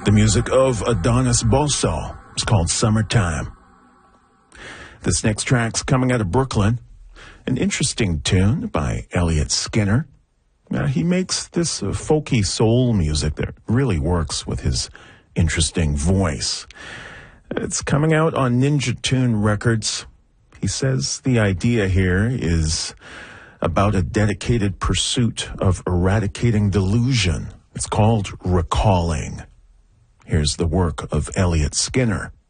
The music of Adonis Bosso. It's called Summertime. This next track's coming out of Brooklyn. An interesting tune by Elliot Skinner. He makes this folky soul music that really works with his interesting voice. It's coming out on Ninja Tune Records. He says the idea here is about a dedicated pursuit of eradicating delusion. It's called Recalling. Here's the work of Elliot Skinner.